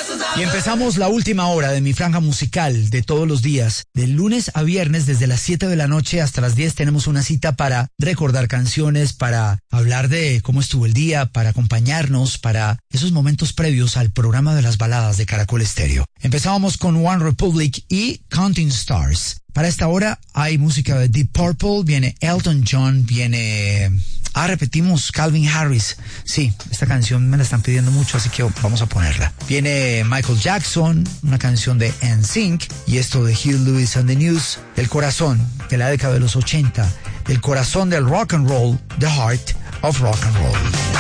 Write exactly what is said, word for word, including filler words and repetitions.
Y empezamos la última hora de mi franja musical de todos los días. De lunes a viernes, desde las siete de la noche hasta las diez, tenemos una cita para recordar canciones, para hablar de cómo estuvo el día, para acompañarnos, para esos momentos previos al programa de las baladas de Caracol Estéreo. Empezábamos con One Republic y Counting Stars. Para esta hora hay música de Deep Purple, viene Elton John, viene... Ah, repetimos Calvin Harris. Sí, esta canción me la están pidiendo mucho, así que vamos a ponerla. Viene Michael Jackson, una canción de N Sync, y esto de Huey Lewis and the News, el corazón de la década de los ochenta, el corazón del rock and roll, the heart of rock and roll.